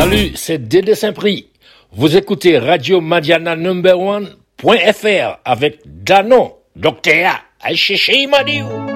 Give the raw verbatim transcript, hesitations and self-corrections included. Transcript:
Salut, c'est Dédé Saint-Prix. Vous écoutez Radio Madiana Number One point F R avec Danon, Docteur A. Aïe, chéché, il m'a dit.